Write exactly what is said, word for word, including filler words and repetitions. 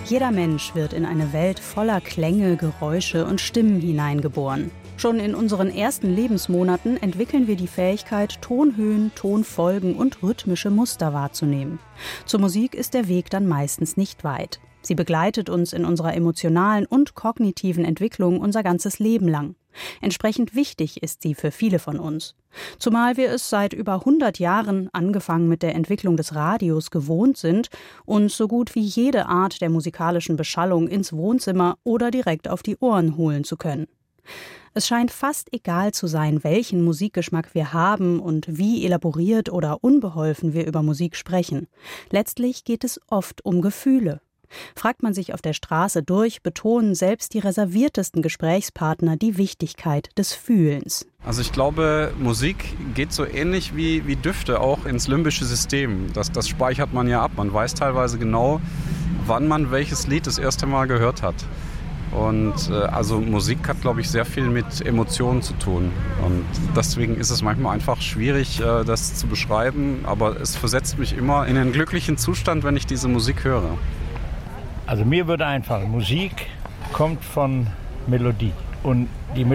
Jeder Mensch wird in eine Welt voller Klänge, Geräusche und Stimmen hineingeboren. Schon in unseren ersten Lebensmonaten entwickeln wir die Fähigkeit, Tonhöhen, Tonfolgen und rhythmische Muster wahrzunehmen. Zur Musik ist der Weg dann meistens nicht weit. Sie begleitet uns in unserer emotionalen und kognitiven Entwicklung unser ganzes Leben lang. Entsprechend wichtig ist sie für viele von uns. Zumal wir es seit über hundert Jahren, angefangen mit der Entwicklung des Radios, gewohnt sind, uns so gut wie jede Art der musikalischen Beschallung ins Wohnzimmer oder direkt auf die Ohren holen zu können. Es scheint fast egal zu sein, welchen Musikgeschmack wir haben und wie elaboriert oder unbeholfen wir über Musik sprechen. Letztlich geht es oft um Gefühle. Fragt man sich auf der Straße durch, betonen selbst die reserviertesten Gesprächspartner die Wichtigkeit des Fühlens. Also ich glaube, Musik geht so ähnlich wie, wie Düfte auch ins limbische System. Das, das speichert man ja ab. Man weiß teilweise genau, wann man welches Lied das erste Mal gehört hat. Und äh, also Musik hat, glaube ich, sehr viel mit Emotionen zu tun. Und deswegen ist es manchmal einfach schwierig, äh, das zu beschreiben. Aber es versetzt mich immer in einen glücklichen Zustand, wenn ich diese Musik höre. Also mir würde einfallen, Musik kommt von Melodie. Und die